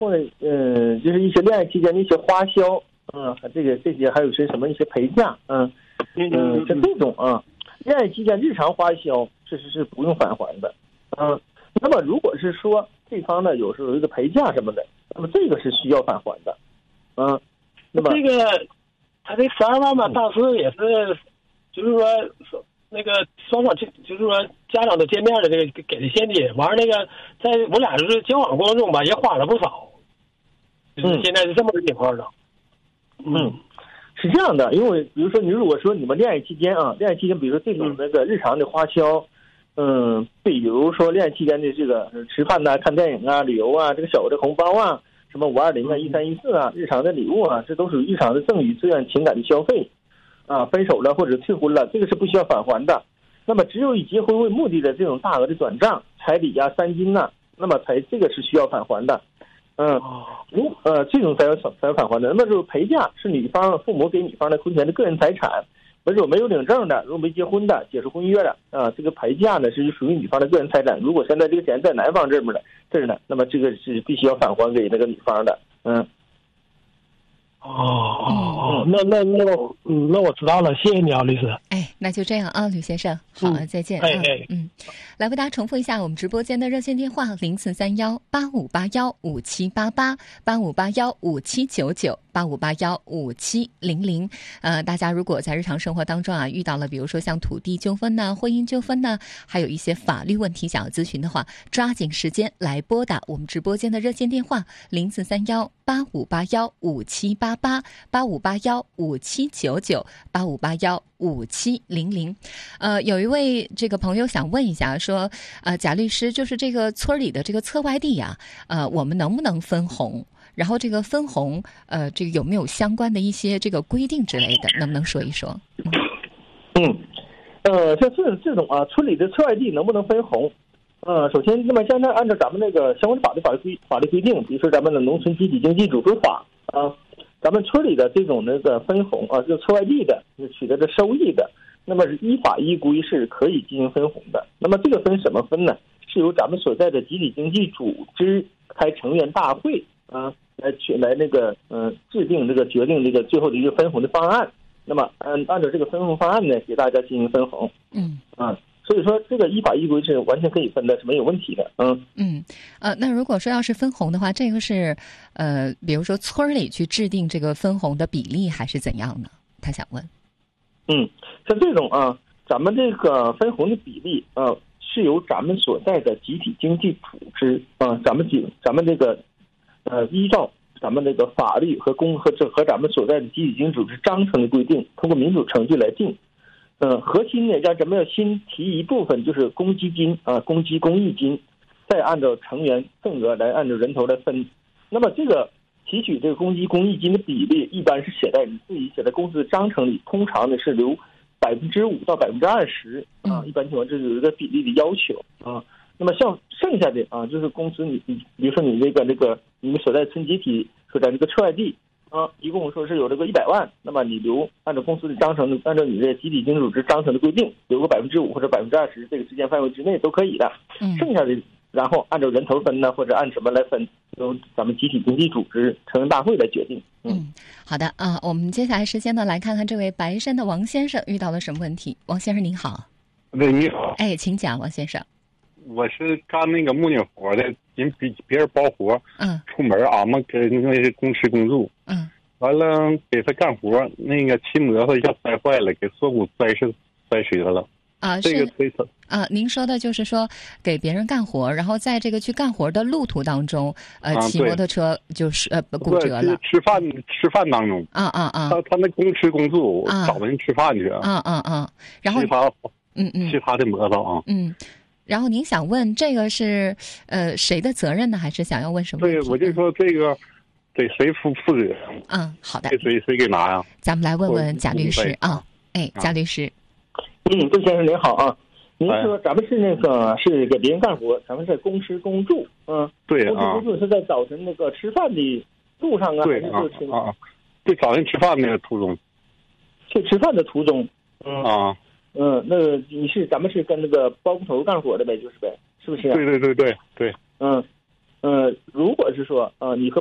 或者就是一些恋爱期间的一些花销，这些还有些什么一些陪嫁，像这种恋爱期间日常花销确实是不用返还的，那么如果是说对方呢有时候有一个陪嫁什么的，那么这个是需要返还的，那么这个他这12万吧，当时也是，就是说那个双方就是说家长都见面的这个给的现金，完了那个在我俩就是交往过程中吧也花了不少，就是现在是这么个情况的。 是这样的，因为比如说你如果说你们恋爱期间，比如说这种那个日常的花销，比如说恋爱期间的这个吃饭呐、看电影啊、旅游啊，这个小的红包啊，什么520啊、1314啊，日常的礼物啊，这都属于日常的赠与自愿情感的消费，分手了或者退婚了，这个是不需要返还的。那么只有以结婚为目的的这种大额的转账、彩礼啊、3金呐，那么这个是需要返还的。这种才要返还的。那么就是陪嫁是女方父母给女方的婚前的个人财产，如果没有领证的，如果没结婚的，解除婚约的这个陪嫁呢是属于女方的个人财产。如果现在这个钱在男方这儿呢，那么这个是必须要返还给那个女方的。 那我知道了，谢谢你啊，律师。 那就这样啊，吕先生，好，再见。来为大家重复一下我们直播间的热线电话：0431-8581-5788，8581-5799，8581-5700。大家如果在日常生活当中遇到了比如说像土地纠纷呐、婚姻纠纷呐，还有一些法律问题想要咨询的话，抓紧时间来拨打我们直播间的热线电话：0431-8581-5788，8581-5799，8581-5700。有一位这个朋友想问一下，说贾律师，就是这个村里的这个侧外地我们能不能分红？然后这个分红这个有没有相关的一些这个规定之类的，能不能说一说？ 像这种村里的侧外地能不能分红？首先，那么现在按照咱们那个相关的法律规定，比如说咱们的农村集体经济主持法咱们村里的这种那个分红就侧外地的取得的收益的，那么是依法依规是可以进行分红的。那么这个分什么分呢？是由咱们所在的集体经济组织开成员大会来那个制定这个决定这个最后的一个分红的方案。那么按照这个分红方案呢，给大家进行分红。所以说这个依法依规是完全可以分的，是没有问题的。 那如果说要是分红的话，这个是比如说村里去制定这个分红的比例还是怎样呢？他想问。 像这种咱们这个分红的比例是由咱们所在的集体经济组织咱们这个依照咱们这个法律和咱们所在的集体经济组织章程的规定，通过民主程序来定。核心呢，咱们要新提一部分，就是公积金公益金，再按照成员份额来按照人头来分。那么这个提取这个公益金的比例，一般是你自己写在公司章程里，通常呢是留5%到20%一般情况这是有一个比例的要求那么像剩下的就是公司你比如说你你们所在村集体所在这个侧外地一共说是有这个100万，那么你按照公司的章程，按照你的集体经济组织章程的规定，留个5%或者20%这个时间范围之内都可以的。剩下的然后按照人头分呢，或者按什么来分，由咱们集体经济组织成员大会来决定。 好的我们接下来时间呢，来看看这位白山的王先生遇到了什么问题。王先生您好。 对，你好。 请讲，王先生。 我是干那个木匠活的，人别人包活，出门俺们给那是公吃公住，完了给他干活，那个骑摩托一下摔坏了，给锁骨摔折了。这个推测您说的就是说给别人干活，然后在这个去干活的路途当中，骑摩托车就是骨折了。 吃饭当中他那公吃公住，找人吃饭去然后其他的摩托然后您想问这个是谁的责任呢？还是想要问什么问题？ 对，我就说这个得谁负责？ 好的。 谁给拿呀？ 咱们来问问贾律师贾律师。 杜先生您好您说咱们是是给别人干活，咱们是公吃公住对公吃公住是在早晨那个吃饭的路上对还是说对早晨吃饭那个途中， 去吃饭的途中那咱们是跟那个包工头干活的呗，就是呗，是不是？ 对。 如果是说你和